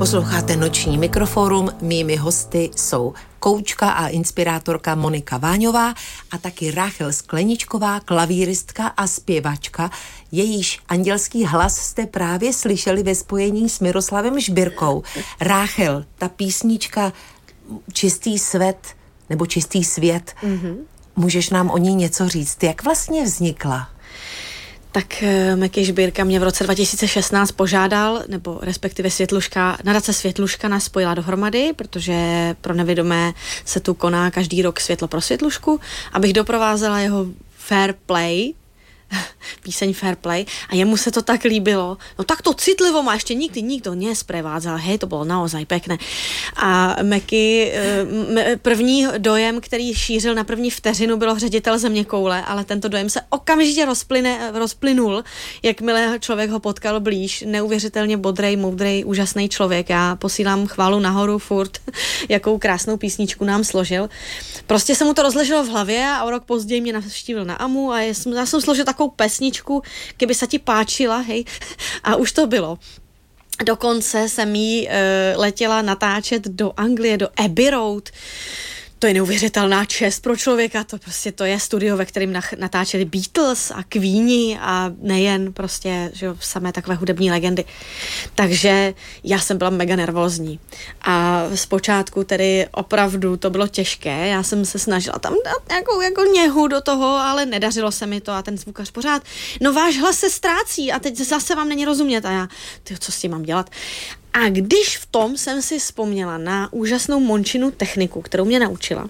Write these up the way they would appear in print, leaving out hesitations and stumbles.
Posloucháte Noční mikroforum, mými hosty jsou koučka a inspirátorka Monika Váňová a taky Ráchel Skleničková, klavíristka a zpěvačka. Jejíž andělský hlas jste právě slyšeli ve spojení s Miroslavem Žbirkou. Ráchel, ta písnička Čistý svět, nebo Čistý svět, můžeš nám o ní něco říct? Jak vlastně vznikla? Tak Meky Žbírka mě v roce 2016 požádal, nebo respektive nadace Světluška nás spojila dohromady, protože pro nevědomé se tu koná každý rok Světlo pro Světlušku, abych doprovázela jeho Fair Play, píseň Fair Play, a jemu se to tak líbilo. No tak to citlivo ma ešte nikto nesprevádzal. Hej, to bolo naozaj pekné. A Meky, první dojem, který šířil na první vteřinu, bylo Ředitel zeměkoule, ale tento dojem se okamžitě rozplynul, jakmile člověk ho potkal blíž. Neuvěřitelně bodrej, moudrej, úžasný člověk. Já posílám chválu nahoru furt, jakou krásnou písničku nám složil. Prostě se mu to rozleželo v hlavě a o rok později mě navštívil na AMU a já jsem složil takovou pesničku, keby sa ti páčila, hej, a už to bylo. Dokonce jsem jí letěla natáčet do Anglie, do Abbey Road. To je neuvěřitelná čest pro člověka, to je studio, ve kterém natáčeli Beatles a Queeni a nejen prostě, že jo, samé takové hudební legendy. Takže já jsem byla mega nervózní. A zpočátku tedy opravdu to bylo těžké, já jsem se snažila tam dát jako něhu do toho, ale nedařilo se mi to a ten zvukař pořád, no váš hlas se ztrácí a teď zase vám není rozumět a já, co s tím mám dělat? A když v tom jsem si vzpomněla na úžasnou Mončinu techniku, kterou mě naučila,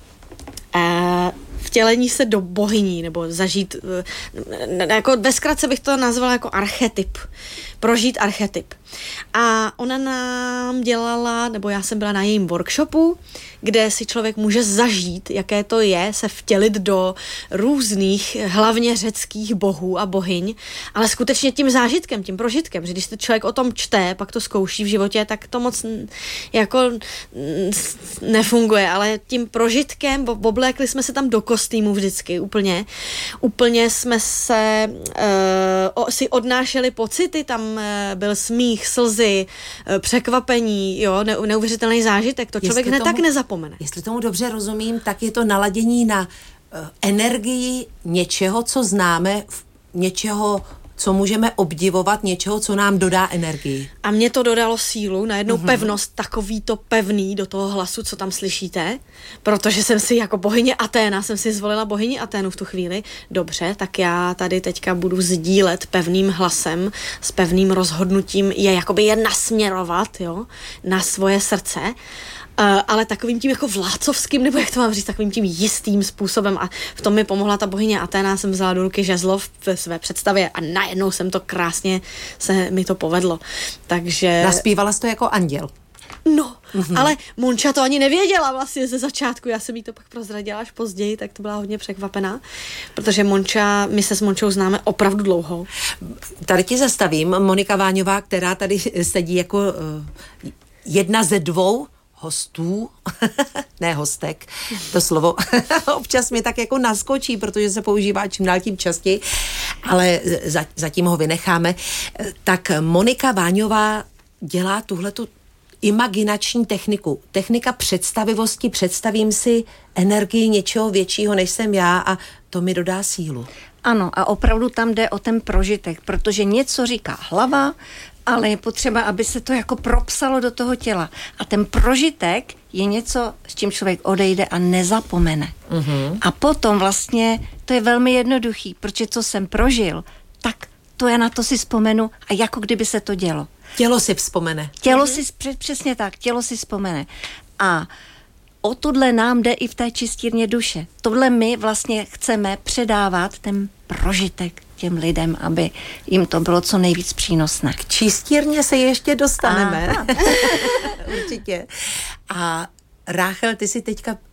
vtělení se do bohyní, nebo zažít, jako ve zkratce bych to nazvala jako archetyp, prožít archetyp. A ona nám dělala, nebo já jsem byla na jejím workshopu, kde si člověk může zažít, jaké to je se vtělit do různých, hlavně řeckých bohů a bohyň, ale skutečně tím zážitkem, tím prožitkem, že když se člověk o tom čte, pak to zkouší v životě, tak to moc jako nefunguje, ale tím prožitkem, oblékli jsme se tam do kostýmu vždycky, úplně jsme se si odnášeli pocity, tam byl smích, slzy, překvapení, jo, neuvěřitelný zážitek, to člověk tak nezapomene. Jestli tomu dobře rozumím, tak je to naladění na energii něčeho, co známe, něčeho, co můžeme obdivovat, něčeho, co nám dodá energii. A mě to dodalo sílu, najednou pevnost, takový to pevný do toho hlasu, co tam slyšíte, protože jsem si jako bohyně Aténa, jsem si zvolila bohyni Aténu v tu chvíli. Dobře, tak já tady teďka budu sdílet pevným hlasem, s pevným rozhodnutím je nasměrovat, jo, na svoje srdce. Ale takovým tím jako vládcovským, nebo jak to mám říct, takovým tím jistým způsobem a v tom mi pomohla ta bohyně Aténa, jsem vzala do ruky žezlo v své představě a najednou se mi to povedlo. Takže... Naspívala jsi to jako anděl. No, ale Monča to ani nevěděla vlastně ze začátku, já jsem jí to pak prozradila až později, tak to byla hodně překvapená, protože my se s Mončou známe opravdu dlouho. Tady ti zastavím, Monika Váňová, která tady sedí jako jedna ze dvou hostů, ne hostek, to slovo občas mi tak jako naskočí, protože se používá čím dál tím častěji, ale zatím ho vynecháme. Tak Monika Váňová dělá tuhletu imaginační techniku. Technika představivosti, představím si energii něčeho většího, než jsem já a to mi dodá sílu. Ano, a opravdu tam jde o ten prožitek, protože něco říká hlava, ale je potřeba, aby se to jako propsalo do toho těla. A ten prožitek je něco, s čím člověk odejde a nezapomene. A potom vlastně to je velmi jednoduchý, protože co jsem prožil, tak to já na to si vzpomenu a jako kdyby se to dělo. Tělo si vzpomene. Přesně tak, tělo si vzpomene. A o tohle nám jde i v té čistírně duše. Tohle my vlastně chceme předávat ten prožitek těm lidem, aby jim to bylo co nejvíc přínosné. K čistírně se ještě dostaneme. Určitě. A Ráchel, ty si teďka